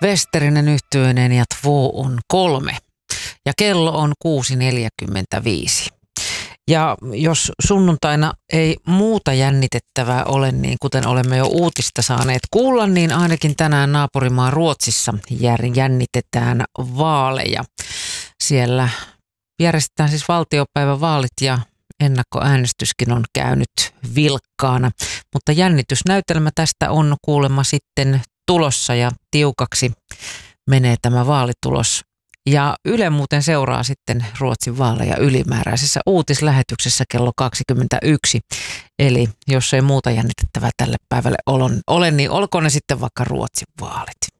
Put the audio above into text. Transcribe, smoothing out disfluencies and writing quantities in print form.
Westerinen yhtyeinen ja Två on 3. Ja kello on 6.45. Ja jos sunnuntaina ei muuta jännitettävää ole, niin kuten olemme jo uutista saaneet kuulla, niin ainakin tänään naapurimaa Ruotsissa jännitetään vaaleja. Siellä järjestetään siis valtiopäivävaalit ja ennakkoäänestyskin on käynyt vilkkaana. Mutta jännitysnäytelmä tästä on kuulemma sitten tulossa ja tiukaksi menee tämä vaalitulos. Ja Yle muuten seuraa sitten Ruotsin vaaleja ylimääräisessä uutislähetyksessä kello 21. Eli jos ei muuta jännitettävää tälle päivälle ole, niin olkoon ne sitten vaikka Ruotsin vaalit.